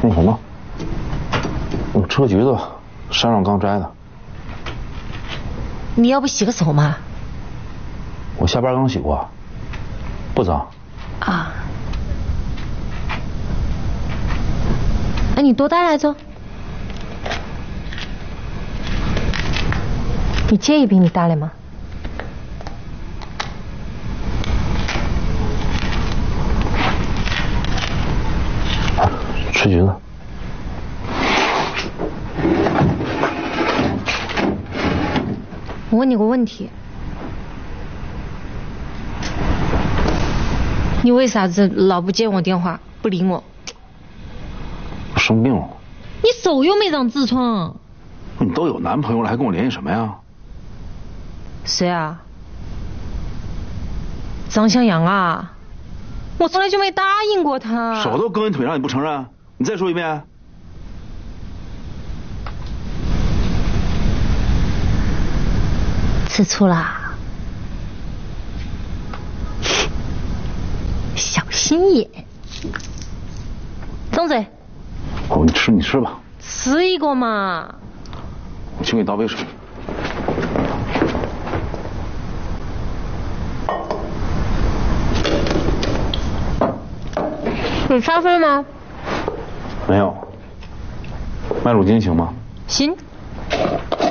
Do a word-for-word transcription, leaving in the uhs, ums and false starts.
那什么，那个车橘子，山上刚摘的。 你要不洗个手嘛？ 我下班刚洗过，不脏。 啊。那你多大来着？你介意比你大嘞吗？ 吃橘子。 我问你个问题，你为啥子老不接我电话，不理我？ 我生病了。 你手又没长痔疮。 你都有男朋友了，还跟我联系什么呀？ 谁啊？张向阳啊！我从来就没答应过他。 手都搁你腿上，你不承认？你再说一遍。 吃醋啦？小心眼。张嘴。 哦，你吃你吃吧。 吃一个嘛。 我去给你倒杯水。 有咖啡吗？ 没有。麦乳精行吗？ 行。